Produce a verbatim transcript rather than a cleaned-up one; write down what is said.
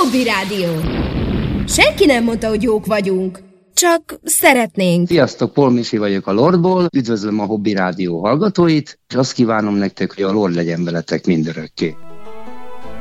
Hobby Rádió. Senki nem mondta, hogy jók vagyunk. Csak szeretnénk. Sziasztok, Paul Misi vagyok a Lordból. Üdvözlöm a Hobby Rádió hallgatóit, és azt kívánom nektek, hogy a Lord legyen veletek mindörökké.